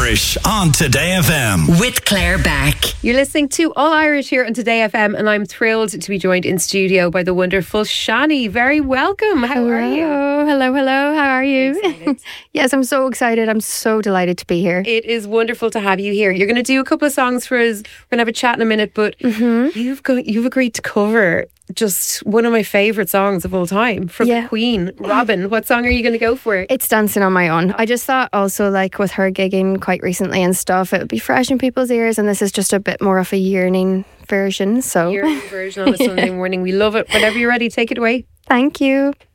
Irish on Today FM. With Claire Beck. You're listening to All Irish here on Today FM, and I'm thrilled to be joined in studio by the wonderful Shani. Very welcome. How are you? Hello. How are you? Yes, I'm so excited. I'm so delighted to be here. It is wonderful to have you here. You're going to do a couple of songs for us. We're going to have a chat in a minute, but you've agreed to cover just one of my favourite songs of all time from the Queen, Robin. What song are you going to go for? It's Dancing on My Own. I just thought also, like, with her gigging quite recently and stuff, it would be fresh in people's ears, and this is just a bit more of a yearning version. So yearning version on a Sunday morning. We love it. Whenever you're ready, take it away. Thank you.